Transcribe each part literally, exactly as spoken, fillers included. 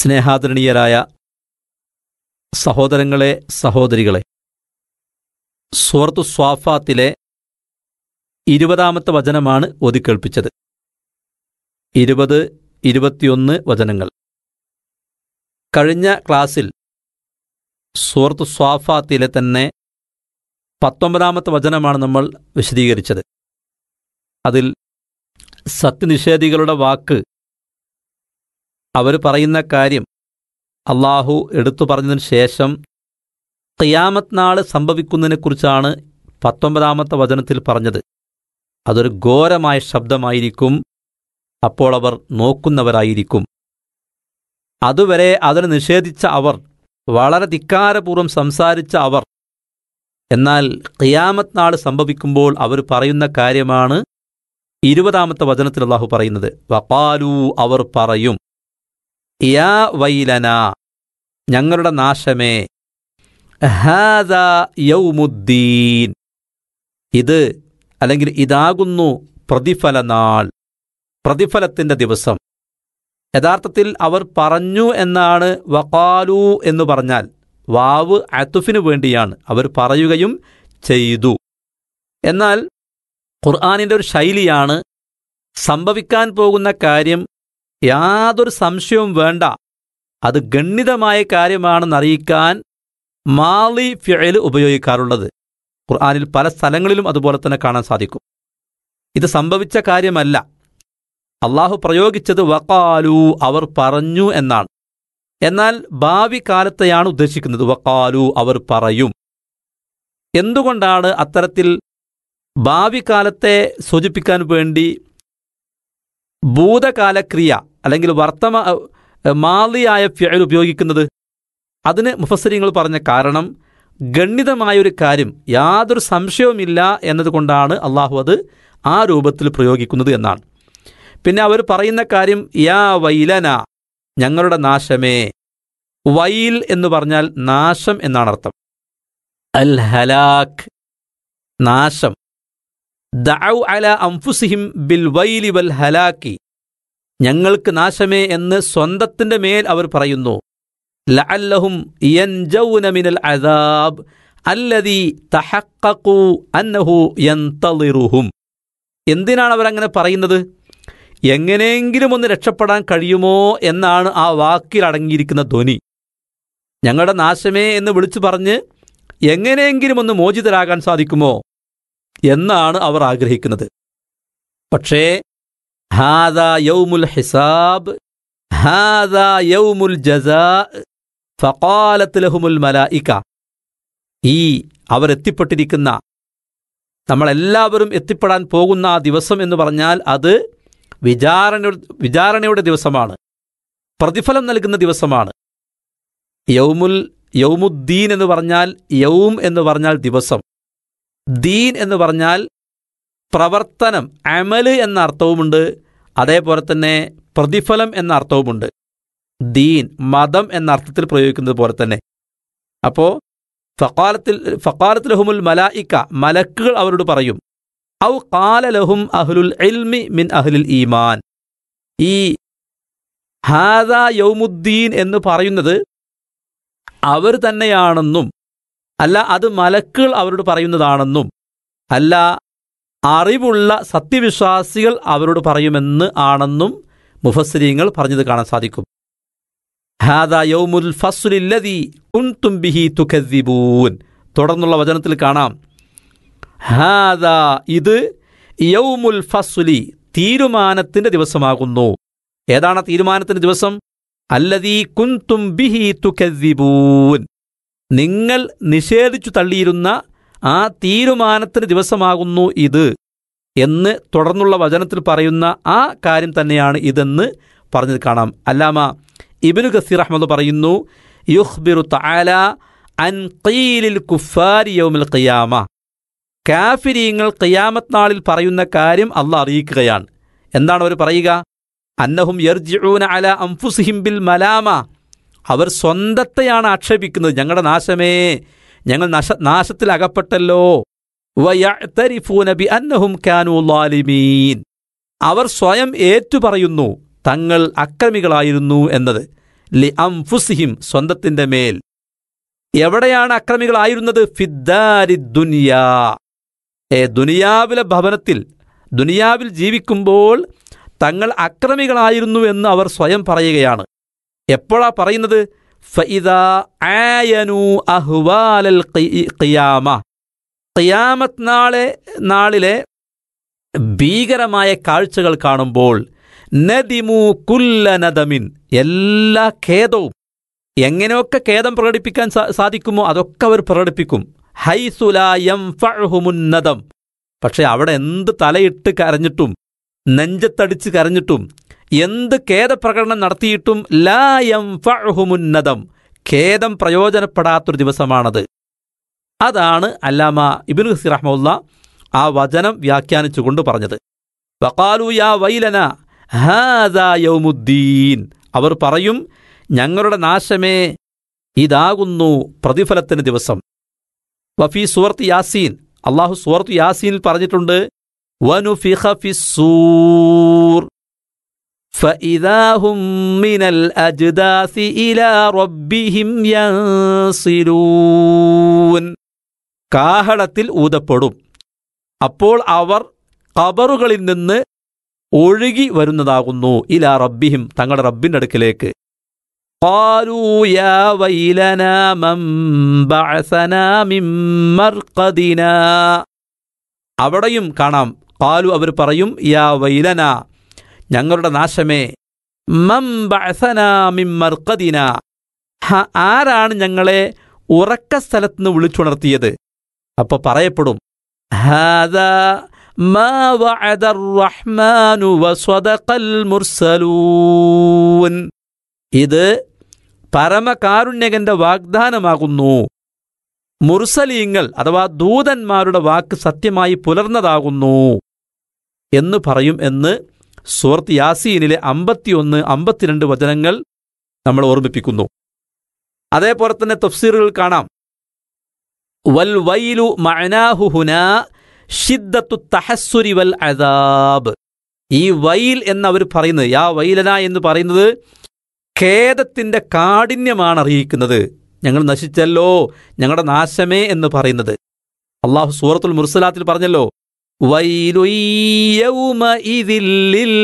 സ്നേഹാദരണീയരായ സഹോദരങ്ങളെ, സഹോദരികളെ, സൂറത്തു സ്വാഫാത്തിലെ ഇരുപതാമത്തെ വചനമാണ് ഓതിക്കേൾപ്പിച്ചത്. ഇരുപത്, ഇരുപത്തിയൊന്ന് വചനങ്ങൾ. കഴിഞ്ഞ ക്ലാസ്സിൽ സൂറത്തു സ്വാഫാത്തിലെ തന്നെ പത്തൊമ്പതാമത്തെ വചനമാണ് നമ്മൾ വിശദീകരിച്ചത്. അതിൽ സത്യനിഷേധികളുടെ വാക്ക്, അവർ പറയുന്ന കാര്യം അള്ളാഹു എടുത്തു പറഞ്ഞതിന് ശേഷം ഖിയാമത്ത് നാൾ സംഭവിക്കുന്നതിനെക്കുറിച്ചാണ് പത്തൊമ്പതാമത്തെ വചനത്തിൽ പറഞ്ഞത്. അതൊരു ഘോരമായ ശബ്ദമായിരിക്കും, അപ്പോൾ അവർ നോക്കുന്നവരായിരിക്കും. അതുവരെ അതിനെ നിഷേധിച്ച അവർ, വളരെ ധിക്കാരപൂർവ്വം സംസാരിച്ച അവർ, എന്നാൽ ഖിയാമത്ത് നാൾ സംഭവിക്കുമ്പോൾ അവർ പറയുന്ന കാര്യമാണ് ഇരുപതാമത്തെ വചനത്തിൽ അല്ലാഹു പറയുന്നത്. വഖാലൂ, അവർ പറയും, യാ വൈലന, ഞങ്ങളുടെ നാശമേ, ഹാദാ യൗമുദ്ദീൻ, ഇത് അല്ലെങ്കിൽ ഇതാകുന്നു പ്രതിഫല നാൾ, പ്രതിഫലത്തിൻ്റെ ദിവസം. യഥാർത്ഥത്തിൽ അവർ പറഞ്ഞു എന്നാണ് വഖാലൂ എന്ന് പറഞ്ഞാൽ. വാവ് അത്തുഫിനു വേണ്ടിയാണ്, അവർ പറയുകയും ചെയ്തു. എന്നാൽ ഖുർആനിൻ്റെ ഒരു ശൈലിയാണ്, സംഭവിക്കാൻ പോകുന്ന കാര്യം യാതൊരു സംശയവും വേണ്ട, അത് ഗണ്യതമായ കാര്യമാണെന്നറിയിക്കാൻ മാളി ഫിഅൽ ഉപയോഗിക്കാറുള്ളത്. ഖുർആനിൽ പല സ്ഥലങ്ങളിലും അതുപോലെ തന്നെ കാണാൻ സാധിക്കും. ഇത് സംഭവിച്ച കാര്യമല്ല, അള്ളാഹു പ്രയോഗിച്ചത് വഖാലൂ, അവർ പറഞ്ഞു എന്നാണ്. എന്നാൽ ഭാവി കാലത്തെയാണ് ഉദ്ദേശിക്കുന്നത്. വഖാലൂ, അവർ പറയും. എന്തുകൊണ്ടാണ് അത്തരത്തിൽ ഭാവി കാലത്തെ സൂചിപ്പിക്കാൻ വേണ്ടി ഭൂതകാലക്രിയ അല്ലെങ്കിൽ വർത്തമാ മാളിയായ ഫിഅൽ ഉപയോഗിക്കുന്നത്? അതിന് മുഫസ്സിരീങ്ങൾ പറഞ്ഞ കാരണം, ഗണ്യതമായൊരു കാര്യം യാതൊരു സംശയവുമില്ല എന്നതുകൊണ്ടാണ് അള്ളാഹു അത് ആ രൂപത്തിൽ പ്രയോഗിക്കുന്നത് എന്നാണ്. പിന്നെ അവർ പറയുന്ന കാര്യം യാ വൈലന, ഞങ്ങളുടെ നാശമേ. വൈൽ എന്ന് പറഞ്ഞാൽ നാശം എന്നാണ് അർത്ഥം. അൽ ഹലാക്ക്, നാശം. ദഅു അല അൻഫുസിഹിം ബിൽ വൈലി വൽ ഹലാക്കി, ഞങ്ങൾക്ക് നാശമേ എന്ന് സ്വന്തത്തിൻ്റെ മേൽ അവർ പറയുന്നു. ലഅല്ലഹും യൻജൗന മിനൽ അദാബ് അല്ലദീ തഹഖഖു അന്നഹു യന്തളിറുഹും. എന്തിനാണ് അവരങ്ങനെ പറയുന്നത്? എങ്ങനെയെങ്കിലും ഒന്ന് രക്ഷപ്പെടാൻ കഴിയുമോ എന്നാണ് ആ വാക്കിൽ അടങ്ങിയിരിക്കുന്ന ധ്വനി. ഞങ്ങളുടെ നാശമേ എന്ന് വിളിച്ചു പറഞ്ഞ് എങ്ങനെയെങ്കിലും ഒന്ന് മോചിതരാകാൻ സാധിക്കുമോ എന്നാണ് അവർ ആഗ്രഹിക്കുന്നത്. പക്ഷേ ഹാദാ യൗമുൽ ഹിസാബ്, ഹാദാ യൗമുൽ ജസാ ഫഖാലത് ലഹുമുൽ മലായിക, ഈ അവരെത്തിപ്പെട്ടിരിക്കുന്ന, നമ്മളെല്ലാവരും എത്തിപ്പെടാൻ പോകുന്ന ആ ദിവസം എന്ന് പറഞ്ഞാൽ അത് വിചാരണ വിചാരണയുടെ ദിവസമാണ്, പ്രതിഫലം നൽകുന്ന ദിവസമാണ്. യൗമുൽ യൗമുദ്ദീൻ എന്ന് പറഞ്ഞാൽ, യൗം എന്ന് പറഞ്ഞാൽ ദിവസം, ദീൻ എന്ന് പറഞ്ഞാൽ പ്രവർത്തനം, അമല് എന്ന അർത്ഥവുമുണ്ട്, അതേപോലെ തന്നെ പ്രതിഫലം എന്ന അർത്ഥവുമുണ്ട്. ദീൻ മതം എന്ന അർത്ഥത്തിൽ പ്രയോഗിക്കുന്നത് പോലെ തന്നെ. അപ്പോൾ ഫഖാലത്തിൽ ഫഖാലത്ത് ലഹുമുൽ മലായിക, മലക്കുകൾ അവരോട് പറയും. ഔ ഖാല ലഹും അഹ്ലുൽ ഇൽമി മിൻ അഹ്ലിൽ ഈമാൻ, ഈ ഹാദാ യൗമുദ്ദീൻ എന്ന് പറയുന്നത് അവർ തന്നെയാണെന്നും അല്ല, അത് മലക്കുകൾ അവരോട് പറയുന്നതാണെന്നും അല്ല, അറിവുള്ള സത്യവിശ്വാസികൾ അവരോട് പറയുമെന്ന് ആണെന്നും മുഫസ്സിരീങ്ങൾ പറഞ്ഞത് കാണാൻ സാധിക്കും. ഹാദാ യൗമുൽ ഫസ്ലി അല്ലദീ കുൻതും ബിഹി തുകദ്ദിബൂൻ. തുടർന്നുള്ള വചനത്തിൽ കാണാം, ഹാദാ, ഇത് യൗമുൽ ഫസ്ലി, തീരുമാനത്തിൻ്റെ ദിവസമാകുന്നു. ഏതാണ് തീരുമാനത്തിൻ്റെ ദിവസം? അല്ലദീ കുൻതും ബിഹി തുകദ്ദിബൂൻ, നിങ്ങൾ നിഷേധിച്ചു തള്ളിയിരുന്ന ആ തീരുമാനത്തിന് ദിവസമാകുന്നു ഇത് എന്ന് തുടർന്നുള്ള വചനത്തിൽ പറയുന്ന ആ കാര്യം തന്നെയാണ് ഇതെന്ന് പറഞ്ഞത് കാണാം. അല്ലാമ ഇബ്നു കസീർ റഹ്മത്തുള്ളാഹി പറയുന്നു, യുഖ്ബിറു തആല അൻ ഖീലിൽ കുഫാരി യൗമിൽ ഖിയാമ, കാഫിരീങ്ങൾ ഖിയാമത്ത് നാളിൽ പറയുന്ന കാര്യം അല്ലാഹ് അറിയിക്കുകയാണ്. എന്താണ് അവർ പറയുക? അന്നഹും യർജിഊന അലാ അൻഫുസിഹിം ബിൽ മലാമ, അവർ സ്വന്തത്തെയാണ് ആക്ഷേപിക്കുന്നത്. ഞങ്ങളുടെ നാശമേ, ഞങ്ങൾ നാശ നാശത്തിൽ അകപ്പെട്ടല്ലോ. വയഅ്തരിഫൂന ബി അന്നഹും കാനൂ ളാലിമീൻ, അവർ സ്വയം ഏറ്റുപറയുന്നു തങ്ങൾ അക്രമികളായിരുന്നു എന്നത്. ലി അംഫുസിഹിം സ്വന്തത്തിൻ്റെ മേൽ. എവിടെയാണ് അക്രമികളായിരുന്നത്? ഫിദ്ദാരി ദുനിയാ, ഏ ദുനിയാവിലെ ഭവനത്തിൽ, ദുനിയാവിൽ ജീവിക്കുമ്പോൾ തങ്ങൾ അക്രമികളായിരുന്നു എന്ന് അവർ സ്വയം പറയുകയാണ്. എപ്പോഴാ പറയുന്നത്? ഫഇദാ ആയനു അഹ്വാലൽ ഖിയാമ, ഖിയാമത്ത് നാളെ നാളിലെ ഭീകരമായ കാഴ്ചകൾ കാണുമ്പോൾ, നദിമു കുല്ല നദമിൻ, എല്ലാ ഖേദവും, എങ്ങനെയൊക്കെ ഖേദം പ്രകടിപ്പിക്കാൻ സാധിക്കുമോ അതൊക്കെ അവർ പ്രകടിപ്പിക്കും. ഹൈസു ലാ യൻഫഉഹുമുൻ നദം, പക്ഷെ അവിടെ എന്ത് തലയിട്ട് കരഞ്ഞിട്ടും നെഞ്ചത്തടിച്ച് കരഞ്ഞിട്ടും എന്ത് ഖേദപ്രകടനം നടത്തിയിട്ടും ലാ യൻഫഉഹുമുൻ നദം, ഖേദം പ്രയോജനപ്പെടാത്തൊരു ദിവസമാണത്. അതാണ് അല്ലാമ ഇബ്നു കസീർ റഹ്മത്തുള്ളാഹി ആ വചനം വ്യാഖ്യാനിച്ചുകൊണ്ട് പറഞ്ഞത്. വഖാലു യാ വൈലന ഹാദാ യൗമുദ്ദീൻ, അവർ പറയും ഞങ്ങളുടെ നാശമേ ഇതാകുന്നു പ്രതിഫലത്തിന് ദിവസം. വഫീ സൂറത്ത് യാസീൻ, അള്ളാഹു സൂറത്ത് യാസീനിൽ പറഞ്ഞിട്ടുണ്ട്, വനുഫിഖ ഫിസ്സൂർ ഫഇദാ ഹും മിനൽ അജ്ദാസി ഇലാ റബ്ബിഹിം യൻസിലൂൻ, കാഹളത്തിൽ ഊതപ്പെടും, അപ്പോൾ അവർ ഖബറുകളിൽ നിന്ന് ഒഴുകി വരുന്നതാകുന്നു. ഇലാ റബ്ബിഹിം, തങ്ങളുടെ റബ്ബിൻ്റെ അടുക്കിലേക്ക്. ഖാലൂ യാ വൈലനാ മൻ ബഅസനാ മിൻ മർഖദിനാ, അവിടെയും കാണാം ഖാലു അവർ പറയും യാ വൈലനാ, ഞങ്ങളുടെ നാശമേ, മൻ ബഅസനാ മിൻ മർഖദിനാ, ആരാണ് ഞങ്ങളെ ഉറക്ക സ്ഥലത്ത് നിന്ന് വിളിച്ചുണർത്തിയത്? അപ്പോൾ പറയപ്പെടും ഹാദാ മാ വഅദർ റഹ്മാനു വസദഖൽ മുർസലൂൻ, ഇത് പരമകാരുണ്യകന്റെ വാഗ്ദാനമാകുന്നു, മുർസലീങ്ങൾ അഥവാ ദൂതന്മാരുടെ വാക്ക് സത്യമായി പുലർന്നതാകുന്നു എന്ന് പറയും എന്ന് സൂറത്ത് യാസീനിലെ അമ്പത്തിയൊന്ന് അമ്പത്തിരണ്ട് വചനങ്ങൾ നമ്മൾ ഓർമ്മിപ്പിക്കുന്നു. അതേപോലെ തന്നെ തഫ്സീറുകൾ കാണാം, വൽ വൈലു മഅനാഹു ഹുനാ ഷിദ്ദത്തു തഹസ്സുരി വൽ അദാബ്, ഈ വൈൽ എന്നവർ പറയുന്നത്, യാ വൈലന എന്ന് പറയുന്നത് ഖേദത്തിൻ്റെ കാഠിന്യമാണ് അറിയിക്കുന്നത്. ഞങ്ങൾ നശിച്ചല്ലോ, ഞങ്ങളുടെ നാശമേ എന്ന് പറയുന്നത്. അള്ളാഹു സൂറത്തുൽ മുർസലാത്തിൽ പറഞ്ഞല്ലോ, വൈലു യൗമഇദിൽ ലിൽ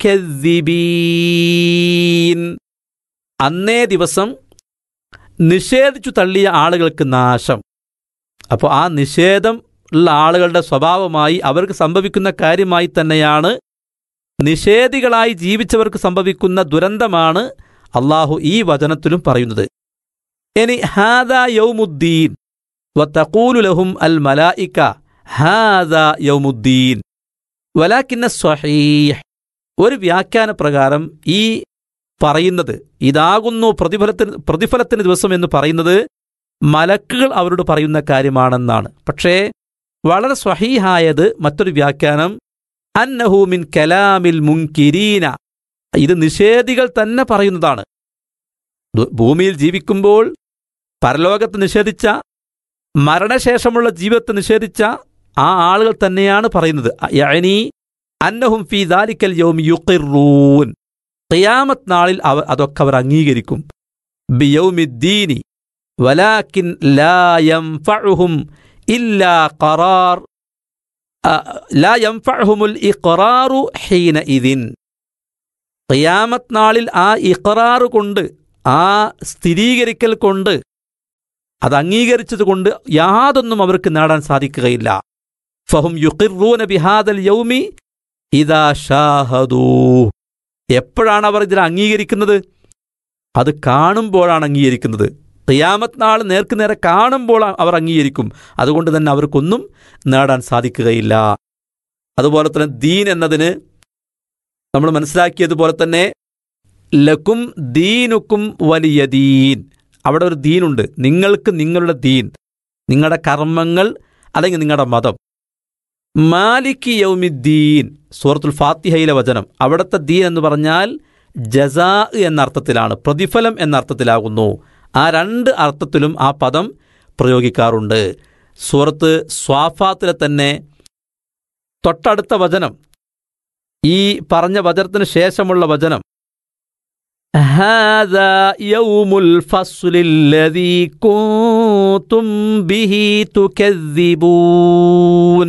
മുകദ്ദിബീൻ, അന്നേ ദിവസം നിഷേധിച്ചു തള്ളിയ ആളുകൾക്ക് നാശം. അപ്പോൾ ആ നിഷേധം ഉള്ള ആളുകളുടെ സ്വഭാവമായി അവർക്ക് സംഭവിക്കുന്ന കാര്യമായി തന്നെയാണ് നിഷേധികളായി ജീവിച്ചവർക്ക് സംഭവിക്കുന്ന ദുരന്തമാണ് അള്ളാഹു ഈ വചനത്തിലും പറയുന്നത്. ഇനി ഹാദാ യൗമുദ്ദീൻ വതഖൂലു ലഹും അൽ മലായിക ഹാദാ യൗമുദ്ദീൻ വലാകിന്ന സ്വഹീഹ്, ഒരു വ്യാഖ്യാന പ്രകാരം ഈ പറയുന്നത് ഇതാകുന്നു പ്രതിഫലത്തിന് പ്രതിഫലത്തിന് ദിവസം എന്ന് പറയുന്നത് മലക്കുകൾ അവരോട് പറയുന്ന കാര്യമാണെന്നാണ്. പക്ഷേ വളരെ സ്വഹീഹായത് മറ്റൊരു വ്യാഖ്യാനം അന്നഹു മിൻ കലാമിൽ മുൻകിരീന, ഇത് നിഷേധികൾ തന്നെ പറയുന്നതാണ്. ഭൂമിയിൽ ജീവിക്കുമ്പോൾ പരലോകത്ത് നിഷേധിച്ച, മരണശേഷമുള്ള ജീവിതത്തെ നിഷേധിച്ച ആ ആളുകൾ തന്നെയാണ് പറയുന്നത്. യഅനി അന്നഹും ഫീ ദാലിക്കൽ യൗമി യുഖിറൂൻ, ഖിയാമത്ത് നാളിൽ അവർ അതൊക്കെ അവർ അംഗീകരിക്കും. ബിയൗമിദ്ദീനി വലാകിൻ ലാ യൻഫഉഹും ഇല്ലാ ഖറാർ ലാ യൻഫഉഹുമുൽ ഇഖ്റാറു ഹീനഇദിൻ, ഖിയാമത്ത് നാളിൽ ആ ഇഖ്റാർ കൊണ്ട്, ആ സ്ഥിരീകരിക്കൽ കൊണ്ട്, അത് അംഗീകരിച്ചത് കൊണ്ട് യാതൊന്നും അവർക്ക് നേടാൻ സാധിക്കുകയില്ല. ഫഹും യുഖിറൂന ബിഹാദൽ യൗമി ഇദാ ഷാഹദൂ, എപ്പോഴാണ് അവർ ഇതിനെ അംഗീകരിക്കുന്നത്? അത് കാണുമ്പോഴാണ് അംഗീകരിക്കുന്നത്. ഖിയാമത്ത് നാൾ നേർക്ക് നേരെ കാണുമ്പോൾ അവർ അംഗീകരിക്കും. അതുകൊണ്ട് തന്നെ അവർക്കൊന്നും നേടാൻ സാധിക്കുകയില്ല. അതുപോലെ തന്നെ ദീൻ എന്നതിന് നമ്മൾ മനസ്സിലാക്കിയതുപോലെ തന്നെ ലക്കും ദീനുക്കും വലിയ ദീൻ, അവിടെ ഒരു ദീനുണ്ട്, നിങ്ങൾക്ക് നിങ്ങളുടെ ദീൻ, നിങ്ങളുടെ കർമ്മങ്ങൾ അല്ലെങ്കിൽ നിങ്ങളുടെ മതം. മാലിക് യൗമിദ്ദീൻ സൂറത്തുൽ ഫാത്തിഹയിലെ വചനം, അവിടുത്തെ ദീൻ എന്ന് പറഞ്ഞാൽ ജസാ എന്ന അർത്ഥത്തിലാണ്, പ്രതിഫലം എന്ന അർത്ഥത്തിലാകുന്നു. ആ രണ്ട് അർത്ഥത്തിലും ആ പദം പ്രയോഗിക്കാറുണ്ട്. സൂറത്ത് സ്വാഫാത്തിലെ തന്നെ തൊട്ടടുത്ത വചനം, ഈ പറഞ്ഞ വചനത്തിന് ശേഷമുള്ള വചനം, ഹാദാ യൗമുൽ ഫസ്ലില്ലദീ കുൻതും ബിഹി തുകദ്ദിബൂൻ.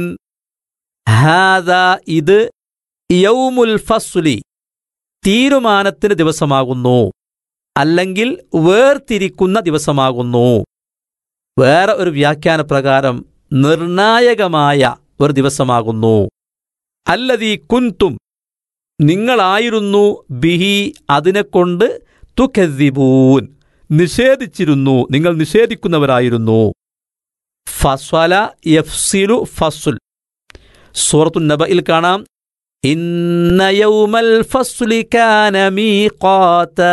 ഹാദാ ഇത് യൗമുൽ ഫസ്ലി തീരുമാനത്തിന് ദിവസമാകുന്നു, അല്ലെങ്കിൽ വേർതിരിക്കുന്ന ദിവസമാകുന്നു. വേറെ ഒരു വ്യാഖ്യാന പ്രകാരം നിർണായകമായ ഒരു ദിവസമാകുന്നു. അല്ലദീ കുൻതും നിങ്ങളായിരുന്നു ബിഹി അതിനെക്കൊണ്ട് തുകദ്ദിബൂൻ നിഷേധിച്ചിരുന്നു, നിങ്ങൾ നിഷേധിക്കുന്നവരായിരുന്നു. ഫസ്വല യഫ്സിലു ഫസ്ൽ സൂറത്തുൻ നബയിൽ കാണാം, ഇന്ന യൗമൽ ഫസ്ലി കാന മീഖാതാ.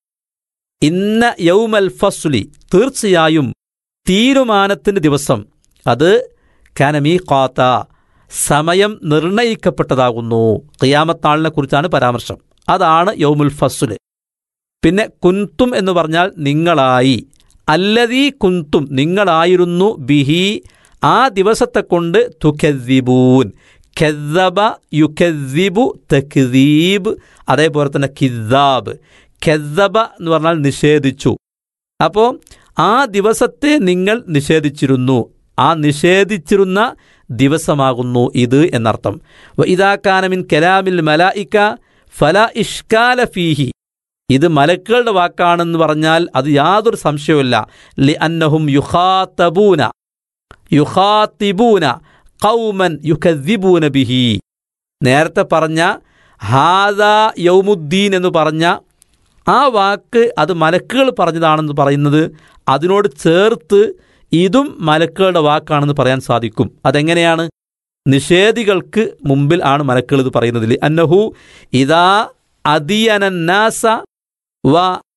ഇന്ന യൗമൽ ഫസ്ലി തീർച്ചയായും തീരുമാനത്തിൻ്റെ ദിവസം, അത് കാന മീഖാതാ സമയം നിർണയിക്കപ്പെട്ടതാകുന്നു. ഖിയാമത്ത് നാളിനെ കുറിച്ചാണ് പരാമർശം. അതാണ് യൗമുൽ ഫസ്ൽ. പിന്നെ കുന്തും എന്ന് പറഞ്ഞാൽ നിങ്ങളായി. അല്ലദീ കുന്തും നിങ്ങളായിരുന്നു ബിഹി ആ ദിവസത്തെ കൊണ്ട് തുകദ്ദിബൂൻ. കദ്ദബ യുകദ്ദിബു തക്ദീബ്, അതേപോലെ തന്നെ കിദ്ദാബ്. കദ്ദബ എന്ന് പറഞ്ഞാൽ നിഷേധിച്ചു. അപ്പോൾ ആ ദിവസത്തെ നിങ്ങൾ നിഷേധിച്ചിരുന്നു, ആ നിഷേധിച്ചിരുന്ന ദിവസമാകുന്നു ഇത് എന്നർത്ഥം. വഇദാ കാന മിൻ കലാമിൽ മലായിക ഫലാ ഇഷ്കാല ഫീഹി. ഇത് മലക്കുകളുടെ വാക്കാണെന്ന് പറഞ്ഞാൽ അത് യാതൊരു സംശയവുമില്ല. ലിഅന്നഹും യുഖാതബൂന യുഖാതിബൂന ഖൗമൻ യുകദ്ദിബൂന ബിഹി. നേരത്തെ പറഞ്ഞ ഹാദാ യൗമുദ്ദീൻ എന്ന് പറഞ്ഞ ആ വാക്ക് അത് മലക്കുകൾ പറഞ്ഞതാണെന്ന് പറയുന്നത്, അതിനോട് ചേർത്ത് ഇതും മലക്കുകളുടെ വാക്കാണെന്ന് പറയാൻ സാധിക്കും. അതെങ്ങനെയാണ്? നിഷേധികൾക്ക് മുമ്പിൽ ആണ് മലക്കുകൾ ഇത് പറയുന്നത്. അന്നഹു ഇദാ അദിയനന്നാസ വ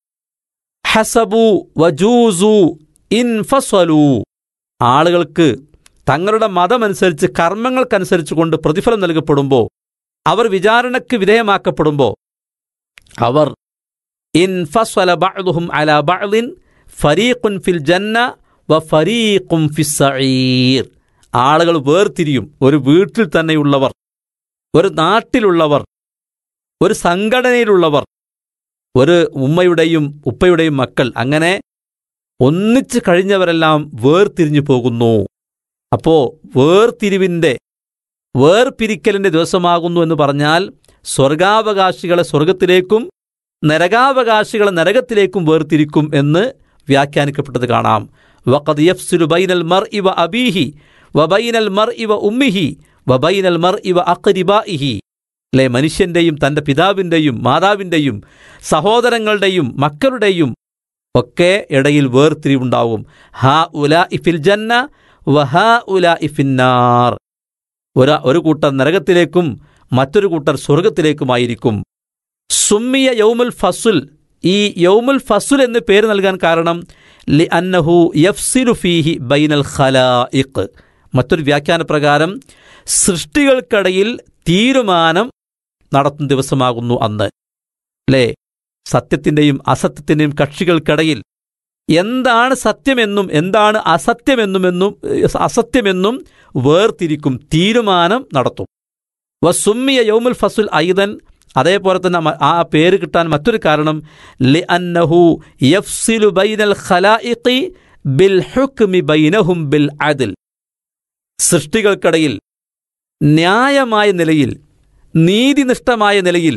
ഹസബു വജൂസു ഇൻഫസലു. ആളുകൾക്ക് തങ്ങളുടെ മതമനുസരിച്ച് കർമ്മങ്ങൾക്കനുസരിച്ച് കൊണ്ട് പ്രതിഫലം നൽകപ്പെടുമ്പോൾ, അവർ വിചാരണയ്ക്ക് വിധേയമാക്കപ്പെടുമ്പോൾ, അവർ ഇൻഫസല ബഅ്ദുഹും അലാ ബഅ്ദിൻ ഫരീഖുൻ ഫിൽ ജന്ന വ ഫരീഖും ഫിസ് സഈർ. ആളുകൾ വേർതിരിയും. ഒരു വീട്ടിൽ തന്നെയുള്ളവർ, ഒരു നാട്ടിലുള്ളവർ, ഒരു സംഘടനയിലുള്ളവർ, ഒരു ഉമ്മയുടെയും ഉപ്പയുടെയും മക്കൾ, അങ്ങനെ ഒന്നിച്ച് കഴിഞ്ഞവരെല്ലാം വേർതിരിഞ്ഞു പോകുന്നു. അപ്പോൾ വേർതിരിവിൻ്റെ വേർപിരിക്കലിൻ്റെ ദിവസമാകുന്നു എന്ന് പറഞ്ഞാൽ സ്വർഗാവകാശികളെ സ്വർഗത്തിലേക്കും നരകാവകാശികളെ നരകത്തിലേക്കും വേർതിരിക്കും എന്ന് വ്യാഖ്യാനിക്കപ്പെട്ടത് കാണാം. വഖദ് യഫ്സിലു ബൈനൽ മർഇ വ അബീഹി വ ബൈനൽ മർഇ വ ഉമ്മിഹി വ ബൈനൽ മർഇ വ അഖ്രിബാഇഹി. അല്ലേ, മനുഷ്യൻ്റെയും തൻ്റെ പിതാവിൻ്റെയും മാതാവിൻ്റെയും സഹോദരങ്ങളുടെയും മക്കളുടെയും ഒക്കെ ഇടയിൽ വേർതിരിവുണ്ടാവും. ഹാ ഉലാ ഇഫിൽ ജന്ന വ ഹാ ഉലാ ഇഫിന്നാർ. ഒരു ഒരു കൂട്ടർ നരകത്തിലേക്കും മറ്റൊരു കൂട്ടർ സ്വർഗത്തിലേക്കുമായിരിക്കും. സുമ്മിയ യൗമുൽ ഫസ്ൽ. ഈ യൗമുൽ ഫസ്ൽ എന്ന് പേര് നൽകാൻ കാരണം ലി അന്നഹു യഫ്സിലു ഫീഹി ബൈനൽ ഖലായിഖ്. മറ്റൊരു വ്യാഖ്യാന പ്രകാരം സൃഷ്ടികൾക്കിടയിൽ തീരുമാനം നടത്തുന്ന ദിവസമാകുന്നു അന്ന്. അല്ലേ, സത്യത്തിൻ്റെയും അസത്യത്തിൻ്റെയും കക്ഷികൾക്കിടയിൽ എന്താണ് സത്യമെന്നും എന്താണ് അസത്യമെന്നുമെന്നും അസത്യമെന്നും വേർതിരിക്കും, തീരുമാനം നടത്തും. വസുമ്മിയ യൗമുൽ ഫസ്ൽ ഐദൻ. അതേപോലെ തന്നെ ആ പേര് കിട്ടാൻ മറ്റൊരു കാരണം ലി അന്നഹു യഫ്സിലു ബൈനൽ ഖലായിഖി ബിൽ ഹുക്മി ബൈനഹും ബിൽ അദ്ൽ. സൃഷ്ടികൾക്കിടയിൽ ന്യായമായ നിലയിൽ, നീതിനിഷ്ഠമായ നിലയിൽ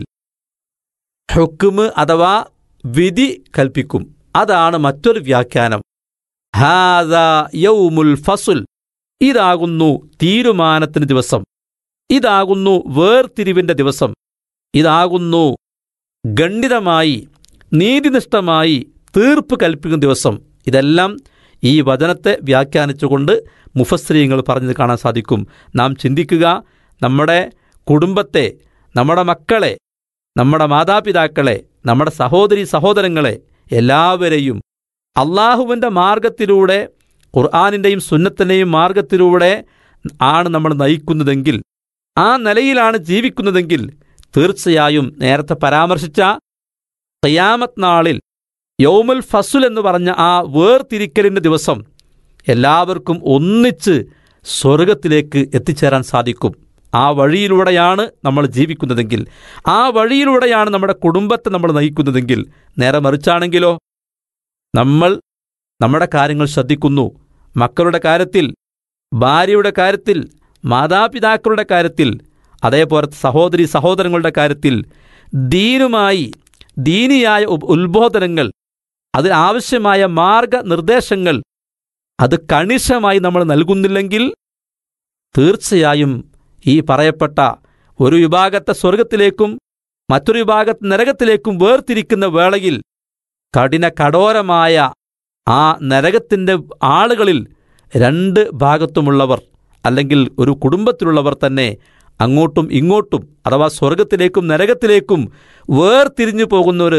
ഹുക്മ് അഥവാ വിധി കൽപ്പിക്കും. അതാണ് മറ്റൊരു വ്യാഖ്യാനം. ഹാദാ യൗമുൽ ഫസ്ൽ. ഇതാകുന്നു തീരുമാനത്തിന് ദിവസം, ഇതാകുന്നു വേർതിരിവിൻ്റെ ദിവസം, ഇതാകുന്നു ഖണ്ഡിതമായി നീതിനിഷ്ഠമായി തീർപ്പ് കൽപ്പിക്കുന്ന ദിവസം. ഇതെല്ലാം ഈ വചനത്തെ വ്യാഖ്യാനിച്ചുകൊണ്ട് മുഫസ്സിരീങ്ങൾ പറഞ്ഞത് കാണാൻ സാധിക്കും. നാം ചിന്തിക്കുക, നമ്മുടെ കുടുംബത്തെ, നമ്മുടെ മക്കളെ, നമ്മുടെ മാതാപിതാക്കളെ, നമ്മുടെ സഹോദരി സഹോദരങ്ങളെ എല്ലാവരെയും അള്ളാഹുവിൻ്റെ മാർഗത്തിലൂടെ, ഖുർആനിൻ്റെയും സുന്നത്തിൻ്റെയും മാർഗത്തിലൂടെ ആണ് നമ്മൾ നയിക്കുന്നതെങ്കിൽ, ആ നിലയിലാണ് ജീവിക്കുന്നതെങ്കിൽ, തീർച്ചയായും നേരത്തെ പരാമർശിച്ച ഖിയാമത്ത് നാളിൽ യൗമുൽ ഫസ്ൽ എന്ന് പറഞ്ഞ ആ വേർതിരിക്കലിൻ്റെ ദിവസം എല്ലാവർക്കും ഒന്നിച്ച് സ്വർഗത്തിലേക്ക് എത്തിച്ചേരാൻ സാധിക്കും. ആ വഴിയിലൂടെയാണ് നമ്മൾ ജീവിക്കുന്നതെങ്കിൽ, ആ വഴിയിലൂടെയാണ് നമ്മുടെ കുടുംബത്തെ നമ്മൾ നയിക്കുന്നതെങ്കിൽ, നേരെ മറിച്ചാണെങ്കിലോ നമ്മൾ നമ്മുടെ കാര്യങ്ങൾ ശ്രദ്ധിക്കുന്നു, മക്കളുടെ കാര്യത്തിൽ, ഭാര്യയുടെ കാര്യത്തിൽ, മാതാപിതാക്കളുടെ കാര്യത്തിൽ, അതേപോലെ സഹോദരി സഹോദരങ്ങളുടെ കാര്യത്തിൽ ദീനുമായി ദീനിയായ ഉത്ബോധനങ്ങൾ, അതിനാവശ്യമായ മാർഗനിർദ്ദേശങ്ങൾ അത് കണിശമായി നമ്മൾ നൽകുന്നില്ലെങ്കിൽ തീർച്ചയായും ഈ പറയപ്പെട്ട ഒരു വിഭാഗത്തെ സ്വർഗത്തിലേക്കും മറ്റൊരു വിഭാഗത്തെ നരകത്തിലേക്കും വേർതിരിക്കുന്ന വേളയിൽ കഠിന കഠോരമായ ആ നരകത്തിൻ്റെ ആളുകളിൽ രണ്ട് ഭാഗത്തുമുള്ളവർ അല്ലെങ്കിൽ ഒരു കുടുംബത്തിലുള്ളവർ തന്നെ അങ്ങോട്ടും ഇങ്ങോട്ടും അഥവാ സ്വർഗത്തിലേക്കും നരകത്തിലേക്കും വേർതിരിഞ്ഞു പോകുന്നൊരു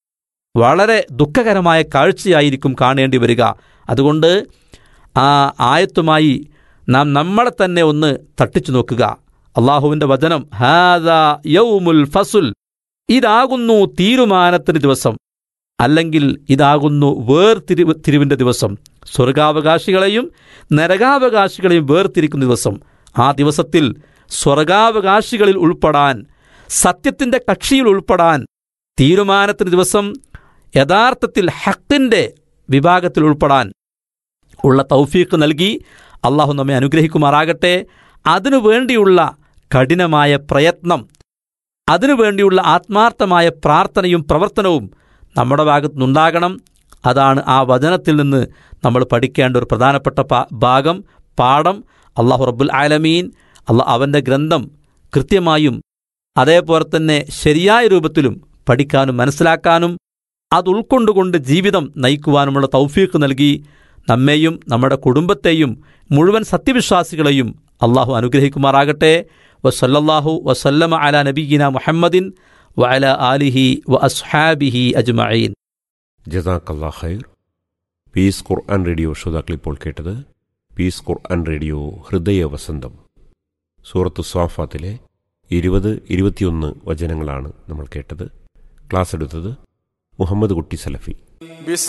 വളരെ ദുഃഖകരമായ കാഴ്ചയായിരിക്കും കാണേണ്ടി വരിക. അതുകൊണ്ട് ആ ആയത്തുമായി നാം നമ്മളെ തന്നെ ഒന്ന് തട്ടിച്ചു നോക്കുക. അള്ളാഹുവിൻ്റെ വചനം ഹാദാ യൗമുൽ ഫസുൽ, ഇതാകുന്നു തീരുമാനത്തിന് ദിവസം, അല്ലെങ്കിൽ ഇതാകുന്നു വേർതിരിവ് തിരിവിൻ്റെ ദിവസം, സ്വർഗാവകാശികളെയും നരകാവകാശികളെയും വേർതിരിക്കുന്ന ദിവസം. ആ ദിവസത്തിൽ സ്വർഗാവകാശികളിൽ ഉൾപ്പെടാൻ, സത്യത്തിൻ്റെ കക്ഷിയിൽ ഉൾപ്പെടാൻ, തീരുമാനത്തിന് ദിവസം യഥാർത്ഥത്തിൽ ഹക്കിൻ്റെ വിഭാഗത്തിൽ ഉൾപ്പെടാൻ ഉള്ള തൗഫീഖ് നൽകി അള്ളാഹു നമ്മെ അനുഗ്രഹിക്കുമാറാകട്ടെ. അതിനു വേണ്ടിയുള്ള കഠിനമായ പ്രയത്നം, അതിനുവേണ്ടിയുള്ള ആത്മാർത്ഥമായ പ്രാർത്ഥനയും പ്രവർത്തനവും നമ്മുടെ ഭാഗത്തുനിന്നുണ്ടാകണം. അതാണ് ആ വചനത്തിൽ നിന്ന് നമ്മൾ പഠിക്കേണ്ട ഒരു പ്രധാനപ്പെട്ട ഭാഗം, പാഠം. അള്ളാഹു റബ്ബുൽ ആലമീൻ അള്ളാഹ് അവൻ്റെ ഗ്രന്ഥം കൃത്യമായും അതേപോലെ തന്നെ ശരിയായ രൂപത്തിലും പഠിക്കാനും മനസ്സിലാക്കാനും അത് ഉൾക്കൊണ്ടുകൊണ്ട് ജീവിതം നയിക്കുവാനുമുള്ള തൗഫീഖ് നൽകി നമ്മെയും നമ്മുടെ കുടുംബത്തെയും മുഴുവൻ സത്യവിശ്വാസികളെയും അള്ളാഹു അനുഗ്രഹിക്കുമാറാകട്ടെ. വസല്ലല്ലാഹു വസല്ലമ അലാ നബിയിന മുഹമ്മദിൻ വഅലാ ആലിഹി വഅസ്ഹാബിഹി അജ്മഈൻ. ജസാക്കല്ലാഹു ഖൈർ. പീസ് ഖുർആൻ റേഡിയോ ശ്രോതാക്കൾ ഇപ്പോൾ കേട്ടത് പീസ് ഖുർആൻ റേഡിയോ ഹൃദയ വസന്തം. സൂറത്തു സ്വാഫാത്തിലെ ഇരുപത് ഇരുപത്തിയൊന്ന് വചനങ്ങളാണ് നമ്മൾ കേട്ടത്. ക്ലാസ് എടുത്തത് മുഹമ്മദ് കുട്ടി സലഫി.